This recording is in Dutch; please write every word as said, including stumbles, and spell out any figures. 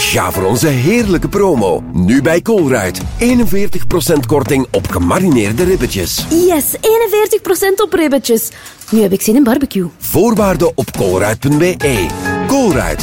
Ga voor onze heerlijke promo. Nu bij Colruyt. eenenveertig procent korting op gemarineerde ribbetjes. Yes, eenenveertig procent op ribbetjes. Nu heb ik zin in barbecue. Voorwaarden op colruyt punt be. Colruyt.